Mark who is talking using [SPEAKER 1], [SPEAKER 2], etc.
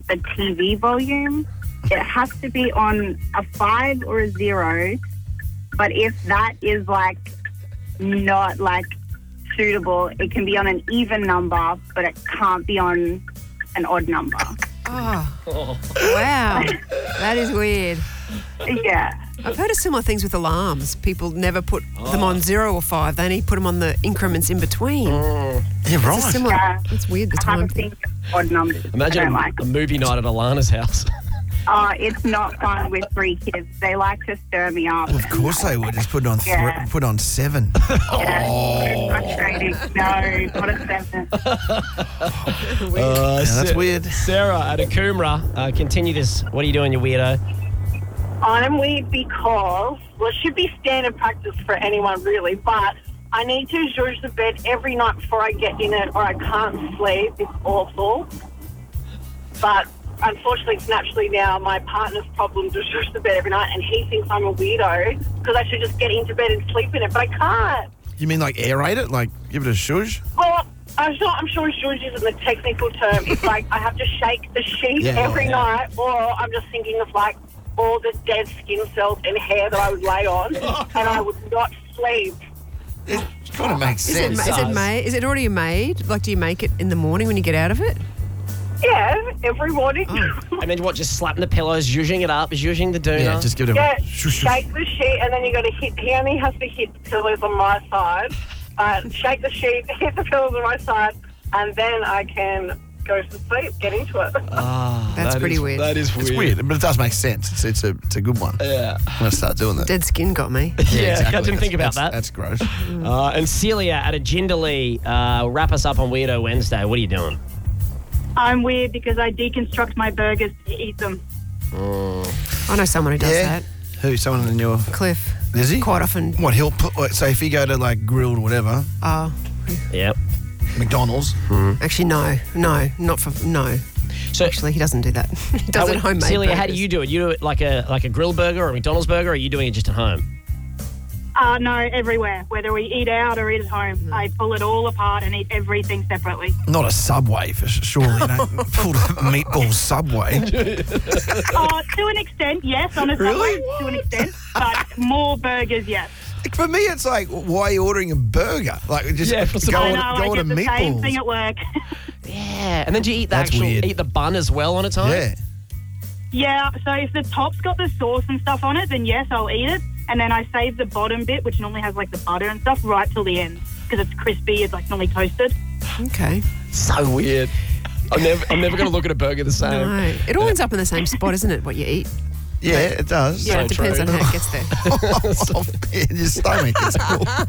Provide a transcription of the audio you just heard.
[SPEAKER 1] the TV volume. It has to be on a 5 or a 0. But if that is like not like suitable, it can be on an even number, but it can't be on an odd number.
[SPEAKER 2] Oh, wow. That is weird.
[SPEAKER 1] Yeah.
[SPEAKER 2] I've heard of similar things with alarms. People never put them on 0 or 5. They only put them on the increments in between.
[SPEAKER 3] Yeah,
[SPEAKER 2] It's
[SPEAKER 3] right.
[SPEAKER 2] similar.
[SPEAKER 1] Yeah.
[SPEAKER 2] It's weird, the
[SPEAKER 1] I have
[SPEAKER 2] time
[SPEAKER 1] a
[SPEAKER 2] thing.
[SPEAKER 1] thing for odd numbers.
[SPEAKER 4] Imagine
[SPEAKER 1] I don't like
[SPEAKER 4] a movie night at Alana's house.
[SPEAKER 1] Oh, it's not fun with 3 kids. They like to stir me up.
[SPEAKER 3] Of course they would. Just put it on
[SPEAKER 1] Yeah.
[SPEAKER 3] put on 7.
[SPEAKER 1] Yeah, it's frustrating. No, not a 7.
[SPEAKER 3] Yeah, that's weird.
[SPEAKER 4] Sarah at Akumra, continue this. What are you doing, you weirdo?
[SPEAKER 5] I'm weird because, well, it should be standard practice for anyone really, but I need to zhuzh the bed every night before I get in it or I can't sleep. It's awful. But unfortunately, it's naturally now my partner's problem to zhuzh the bed every night, and he thinks I'm a weirdo because I should just get into bed and sleep in it, but I can't.
[SPEAKER 3] You mean like aerate it? Like give it a shush?
[SPEAKER 5] Well, I'm sure zhuzh isn't the technical term. It's like I have to shake the sheet
[SPEAKER 3] Yeah,
[SPEAKER 5] every
[SPEAKER 3] yeah.
[SPEAKER 5] night, or I'm just thinking of like all the dead skin cells and hair that I would lay on, and I would not sleep.
[SPEAKER 3] It kind of makes
[SPEAKER 2] Is it,
[SPEAKER 3] sense.
[SPEAKER 2] is it made? Is it already made? Like, do you make it in the morning when you get out of it?
[SPEAKER 5] Yeah, every morning.
[SPEAKER 4] And then what, just slapping the pillows, zhuzhing it up, zhuzhing the doona?
[SPEAKER 3] Yeah, just give it a
[SPEAKER 5] Yeah,
[SPEAKER 3] shush, shush.
[SPEAKER 5] shake the sheet, and then you got to hit. He only has to hit the pillows on my side. Shake the sheet, hit the pillows on my side, and then I can go to sleep, get into it.
[SPEAKER 2] That's pretty weird.
[SPEAKER 4] That is weird.
[SPEAKER 3] It's weird, but it does make sense. It's a good one.
[SPEAKER 4] Yeah.
[SPEAKER 3] I'm going to start doing that.
[SPEAKER 2] Dead skin got me.
[SPEAKER 4] Yeah, I didn't think about that.
[SPEAKER 3] That's gross.
[SPEAKER 4] And Celia at a Jindalee, wrap us up on Weirdo Wednesday. What are you doing?
[SPEAKER 1] I'm weird because I deconstruct my burgers to eat them.
[SPEAKER 2] I know someone who does that.
[SPEAKER 3] Who? Someone in your...
[SPEAKER 2] Cliff.
[SPEAKER 3] Is he?
[SPEAKER 2] Quite often.
[SPEAKER 3] What, he'll put... So if you go to like grilled or whatever,
[SPEAKER 4] Yep.
[SPEAKER 3] McDonald's,
[SPEAKER 2] Actually, no. Not for... No.
[SPEAKER 4] So,
[SPEAKER 2] Actually, he doesn't do that. He does it homemade
[SPEAKER 4] Celia, how do
[SPEAKER 2] burgers.
[SPEAKER 4] you do it? You do it like a grill burger or a McDonald's burger, or are you doing it just at home?
[SPEAKER 1] No, everywhere. Whether we eat out or eat at home, I pull it all apart and eat everything separately.
[SPEAKER 3] not a Subway, for surely. You don't pull the meatball Subway.
[SPEAKER 1] To an extent, yes, on a Subway, to an extent, but more burgers, yes.
[SPEAKER 3] For me, it's like, why are you ordering a burger? Like, just
[SPEAKER 4] Yeah, what's the
[SPEAKER 3] go
[SPEAKER 4] point?
[SPEAKER 3] on,
[SPEAKER 1] I
[SPEAKER 3] go on
[SPEAKER 1] get
[SPEAKER 3] to
[SPEAKER 1] the same
[SPEAKER 3] meatballs.
[SPEAKER 1] thing at work.
[SPEAKER 4] Yeah. And then do you eat the
[SPEAKER 3] That's weird.
[SPEAKER 4] eat the bun as well on its own?
[SPEAKER 3] Yeah.
[SPEAKER 1] Yeah, so if the top's got the sauce and stuff on it, then yes, I'll eat it. And then I save the bottom bit, which normally has like the butter and stuff, right till the end. Because it's crispy, it's like normally toasted.
[SPEAKER 2] Okay.
[SPEAKER 4] So weird. I'm never going to look at a burger the same.
[SPEAKER 2] No. It all ends up in the same spot, isn't it, what you eat?
[SPEAKER 3] Yeah, it does.
[SPEAKER 2] Yeah, it
[SPEAKER 4] So
[SPEAKER 2] depends
[SPEAKER 4] true.
[SPEAKER 2] on how it gets there.
[SPEAKER 3] In your stomach. It's cool.